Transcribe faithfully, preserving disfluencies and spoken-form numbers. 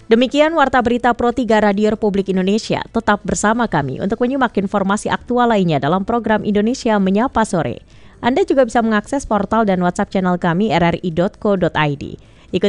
Demikian Warta Berita Pro tiga Radio Republik Indonesia. Tetap bersama kami untuk menyimak informasi aktual lainnya dalam program Indonesia Menyapa Sore. Anda juga bisa mengakses portal dan WhatsApp channel kami r r i dot co dot i d.